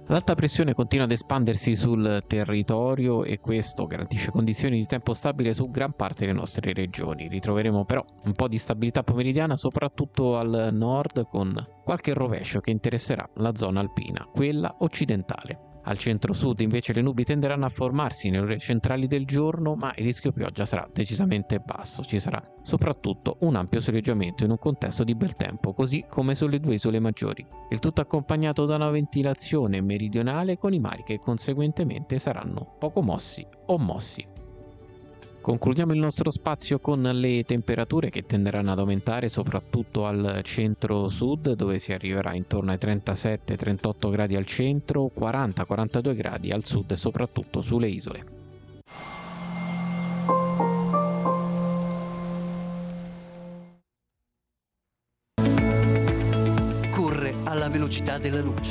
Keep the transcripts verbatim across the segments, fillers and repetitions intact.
L'alta pressione continua ad espandersi sul territorio e questo garantisce condizioni di tempo stabile su gran parte delle nostre regioni. Ritroveremo però un po' di stabilità pomeridiana soprattutto al nord con qualche rovescio che interesserà la zona alpina, quella occidentale. Al centro-sud invece le nubi tenderanno a formarsi nelle ore centrali del giorno, ma il rischio pioggia sarà decisamente basso. Ci sarà soprattutto un ampio soleggiamento in un contesto di bel tempo, così come sulle due isole maggiori. Il tutto accompagnato da una ventilazione meridionale con i mari che conseguentemente saranno poco mossi o mossi. Concludiamo il nostro spazio con le temperature che tenderanno ad aumentare soprattutto al centro-sud, dove si arriverà intorno ai trentasette trentotto gradi al centro, quaranta quarantadue gradi al sud e soprattutto sulle isole. Corre alla velocità della luce.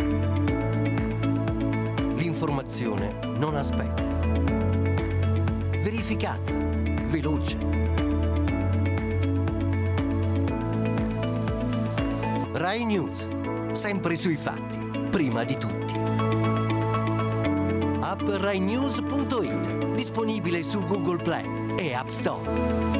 L'informazione non aspetta. Verificata, veloce. Rai News, sempre sui fatti, prima di tutti. App rai news punto it, disponibile su Google Play e App Store.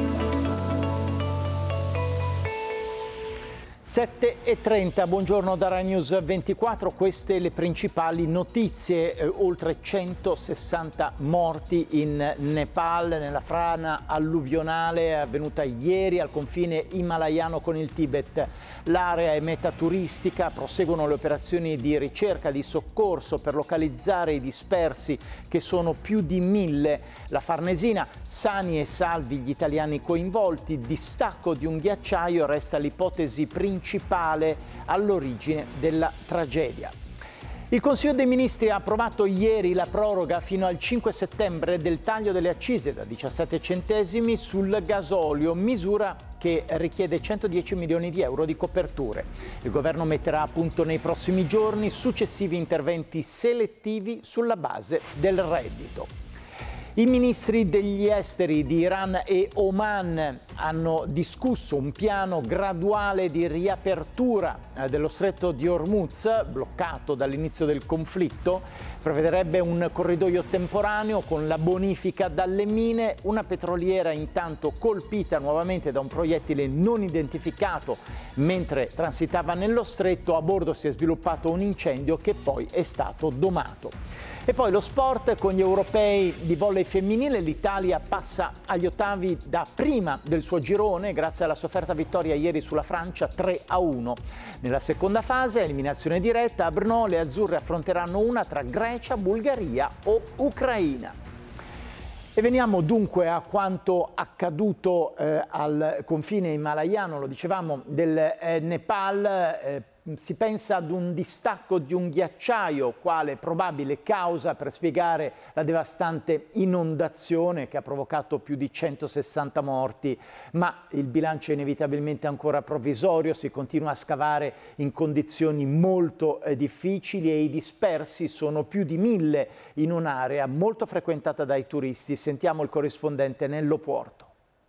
sette e trenta, buongiorno da Rai News ventiquattro, queste le principali notizie, eh, oltre centosessanta morti in Nepal nella frana alluvionale avvenuta ieri al confine himalayano con il Tibet. L'area è meta turistica, proseguono le operazioni di ricerca, di soccorso per localizzare i dispersi che sono più di mille. La Farnesina, sani e salvi gli italiani coinvolti, distacco di un ghiacciaio resta l'ipotesi principale all'origine della tragedia. Il Consiglio dei Ministri ha approvato ieri la proroga fino al cinque settembre del taglio delle accise da diciassette centesimi sul gasolio, misura che richiede centodieci milioni di euro di coperture. Il governo metterà a punto nei prossimi giorni successivi interventi selettivi sulla base del reddito. I ministri degli esteri di Iran e Oman hanno discusso un piano graduale di riapertura dello stretto di Hormuz, bloccato dall'inizio del conflitto. Prevederebbe un corridoio temporaneo con la bonifica dalle mine, una petroliera intanto colpita nuovamente da un proiettile non identificato mentre transitava nello stretto. A bordo si è sviluppato un incendio che poi è stato domato. E poi lo sport con gli europei di volley femminile. L'Italia passa agli ottavi da prima del suo girone grazie alla sofferta vittoria ieri sulla Francia tre a uno. Nella seconda fase, eliminazione diretta, a Brno le azzurre affronteranno una tra Grecia, Bulgaria o Ucraina. E veniamo dunque a quanto accaduto eh, al confine himalayano, lo dicevamo, del eh, Nepal. Eh, Si pensa ad un distacco di un ghiacciaio quale probabile causa per spiegare la devastante inondazione che ha provocato più di centosessanta morti, ma il bilancio è inevitabilmente ancora provvisorio, si continua a scavare in condizioni molto eh, difficili e i dispersi sono più di mille in un'area molto frequentata dai turisti. Sentiamo il corrispondente Nello Puorto.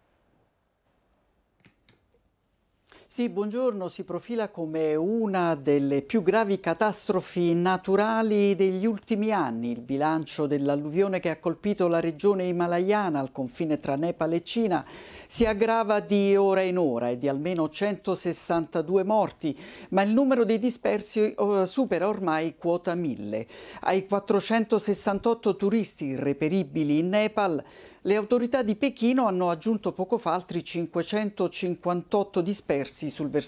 Sì, buongiorno. Si profila come una delle più gravi catastrofi naturali degli ultimi anni. Il bilancio dell'alluvione che ha colpito la regione himalayana al confine tra Nepal e Cina si aggrava di ora in ora e di almeno centosessantadue morti, ma il numero dei dispersi uh, supera ormai quota mille. Ai quattrocentosessantotto turisti irreperibili in Nepal, le autorità di Pechino hanno aggiunto poco fa altri cinquecentocinquantotto dispersi sul versante